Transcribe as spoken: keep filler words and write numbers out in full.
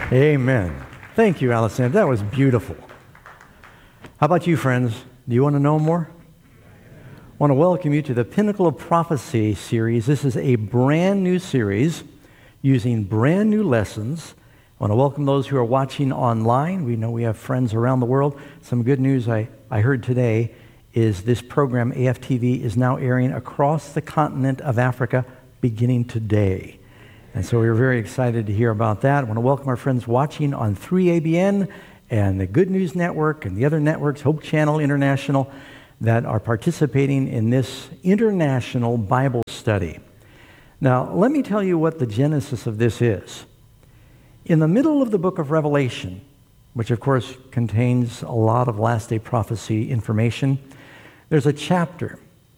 Amen. Thank you, Alessandra. That was beautiful. How about you, friends? Do you want to know more? I want to welcome you to the Pinnacle of Prophecy series. This is a brand new series using brand new lessons. I want to welcome those who are watching online. We know we have friends around the world. Some good news I, I heard today is this program, A F T V, is now airing across the continent of Africa beginning today. And so we're very excited to hear about that. I want to welcome our friends watching on three A B N and the Good News Network and the other networks, Hope Channel International, that are participating in this international Bible study. Now, let me tell you what the genesis of this is. In the middle of the book of Revelation, which of course contains a lot of last day prophecy information, there's a chapter